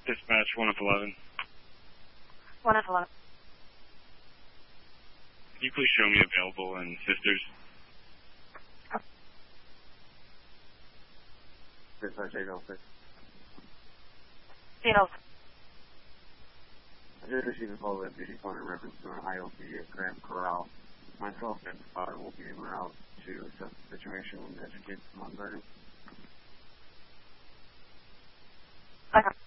Dispatch 1 of 11. 1 of 11. Can you please show me available in Sisters? Dispatch 806. 806. I just received a call at the phone in reference to an IOP at Grand Corral. Myself and the spotter will be en route to assess the situation and educate them on burning. Okay.